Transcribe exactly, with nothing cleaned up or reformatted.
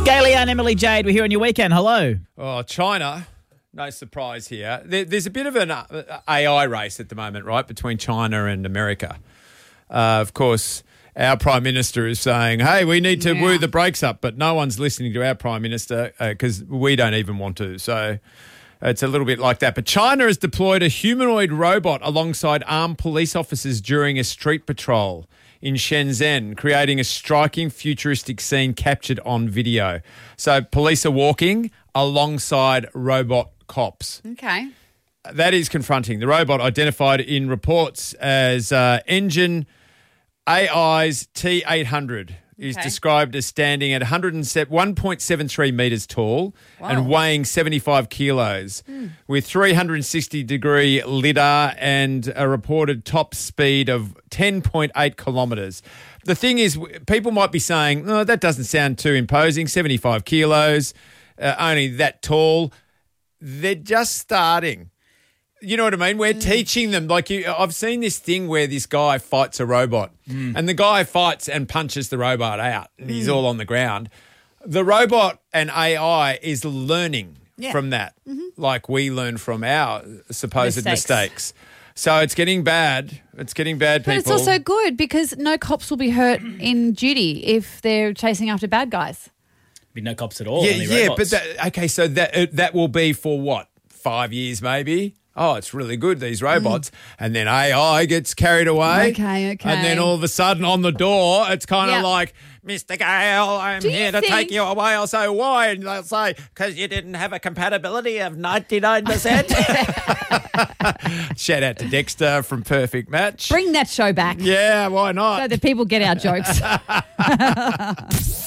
Gailey and Emily Jade, we're here on your weekend. Hello. Oh, China, no surprise here. There, there's a bit of an A I race at the moment, right, between China and America. Uh, of course, our Prime Minister is saying, hey, we need to yeah. woo the brakes up, but no one's listening to our Prime Minister because uh, we don't even want to. So it's a little bit like that. But China has deployed a humanoid robot alongside armed police officers during a street patrol in Shenzhen, creating a striking futuristic scene captured on video. So police are walking alongside robot cops. Okay. That is confronting. The robot, identified in reports as uh, Engine A I's T eight hundred, is okay. described as standing at one point seven three metres tall wow. and weighing seventy-five kilos mm. with three hundred sixty degree lidar and a reported top speed of ten point eight kilometres. The thing is, people might be saying, oh, that doesn't sound too imposing, seventy-five kilos, uh, only that tall. They're just starting. You know what I mean? We're mm. teaching them. Like you, I've seen this thing where this guy fights a robot mm. and the guy fights and punches the robot out and mm. he's all on the ground. The robot and A I is learning yeah. from that, mm-hmm. like we learn from our supposed mistakes. mistakes. So it's getting bad. It's getting bad, people. But it's also good because no cops will be hurt in duty if they're chasing after bad guys. Be no cops at all. Yeah, only yeah. robots. But that, okay, so that uh, that will be for what? Five years, maybe. Oh, it's really good, these robots. Mm. And then A I gets carried away. Okay, okay. And then all of a sudden on the door, it's kind of yep. like, Mister Gale, I'm Do here to think- take you away. I'll say, why? And they'll say, because you didn't have a compatibility of ninety-nine percent. Shout out to Dexter from Perfect Match. Bring that show back. Yeah, why not? So that people get our jokes.